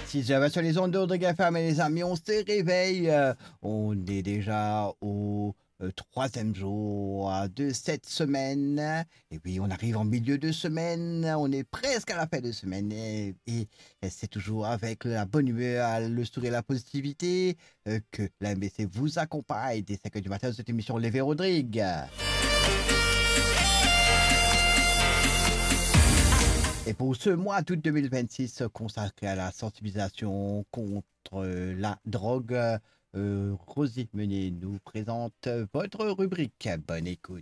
6h sur les ondes de FM, les amis, on se réveille. On est déjà au troisième jour de cette semaine. Et puis, on arrive en milieu de semaine. On est presque à la fin de semaine. Et c'est toujours avec la bonne humeur, le sourire et la positivité que la MBC vous accompagne dès 5h du matin de cette émission Lévé Rodrigue. Et pour ce mois d'août 2026 consacré à la sensibilisation contre la drogue, Rosie Meunier nous présente votre rubrique. Bonne écoute.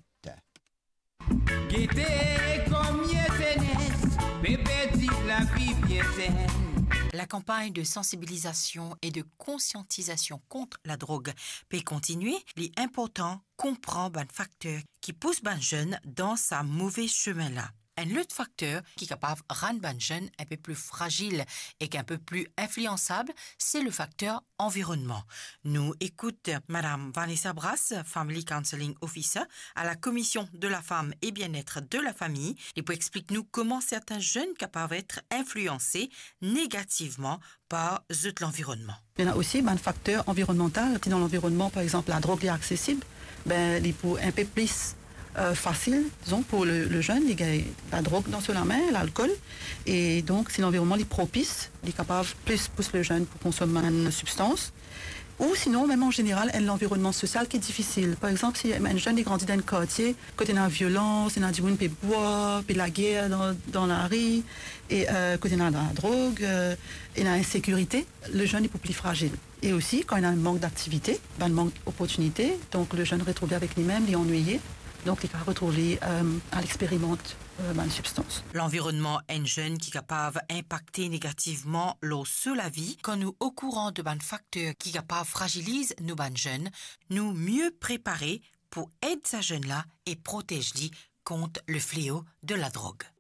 La campagne de sensibilisation et de conscientisation contre la drogue peut continuer. Il est important comprendre un facteur qui pousse un jeune dans sa mauvais chemin là. Un autre facteur qui est capable de rendre un jeune un peu plus fragile et un peu plus influençable, c'est le facteur environnement. Nous écoutons Madame Vanessa Brass, Family Counseling Officer, à la Commission de la femme et bien-être de la famille, et pour expliquer nous comment certains jeunes capables d'être influencés négativement par l'environnement. Il y en a aussi un facteur environnemental. Dans l'environnement, par exemple, la drogue est accessible, il est un peu plus facile, disons, pour le jeune, il a la drogue dans la main, l'alcool, et donc si l'environnement est propice, il est capable plus pousser le jeune pour consommer une substance, ou sinon, même en général, l'environnement social qui est difficile. Par exemple, si un jeune est grandi dans un quartier, côté de la violence, il y a du monde qui boit, puis la guerre dans la rue, et côté de la drogue, et la insécurité, le jeune est plus fragile. Et aussi, quand il y a un manque d'activité, un manque d'opportunité, donc le jeune retrouve avec lui-même, il est ennuyé. Donc, il va retrouver à l'expérimente une substance. L'environnement est un jeune qui est capable d'impacter négativement sur la vie. Quand nous au courant de un facteur qui est capable de fragiliser nos jeunes, nous mieux préparer pour aider ces jeunes-là et protéger-les contre le fléau de la drogue.